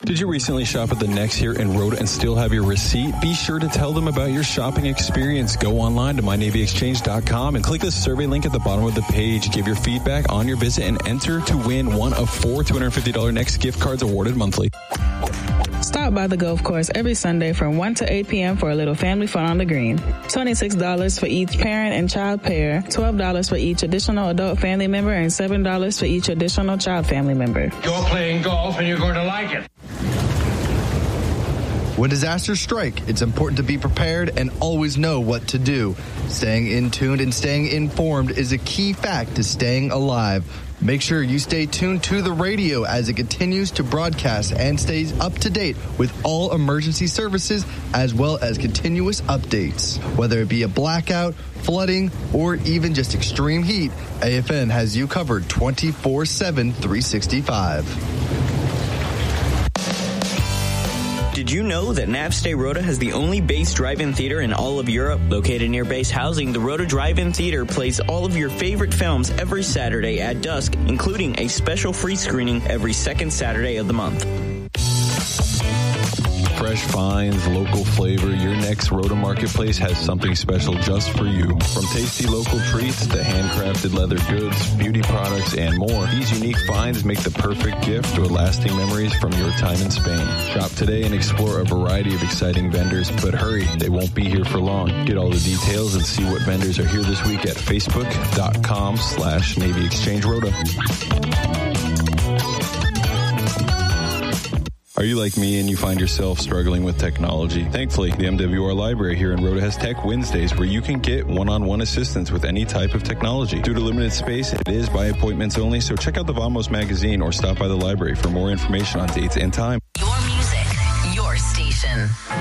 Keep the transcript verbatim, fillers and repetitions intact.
Did you recently shop at the Next here in Rhoda and still have your receipt? Be sure to tell them about your shopping experience. Go online to my navy exchange dot com and click the survey link at the bottom of the page. Give your feedback on your visit and enter to win one of four two hundred fifty dollars Next gift cards awarded monthly. Stop by the golf course every Sunday from one to eight p.m. for a little family fun on the green. twenty-six dollars for each parent and child pair, twelve dollars for each additional adult family member, and seven dollars for each additional child family member. You're playing golf and you're going to like it. When disasters strike, it's important to be prepared and always know what to do. Staying in tuned and staying informed is a key fact to staying alive. Make sure you stay tuned to the radio as it continues to broadcast and stays up to date with all emergency services as well as continuous updates. Whether it be a blackout, flooding, or even just extreme heat, A F N has you covered twenty-four seven, three sixty-five. Did you know that Navstay Rhoda has the only base drive-in theater in all of Europe? Located near base housing, the Rhoda Drive-In Theater plays all of your favorite films every Saturday at dusk, including a special free screening every second Saturday of the month. Fresh finds, local flavor, your next Rhoda Marketplace has something special just for you. From tasty local treats to handcrafted leather goods, beauty products, and more, these unique finds make the perfect gift or lasting memories from your time in Spain. Shop today and explore a variety of exciting vendors, but hurry, they won't be here for long. Get all the details and see what vendors are here this week at facebook.com slash Navy Exchange Rhoda. Are you like me and you find yourself struggling with technology? Thankfully, the M W R Library here in Rhoda has Tech Wednesdays where you can get one-on-one assistance with any type of technology. Due to limited space, it is by appointments only, so check out the Vamos magazine or stop by the library for more information on dates and time. Your music, your station.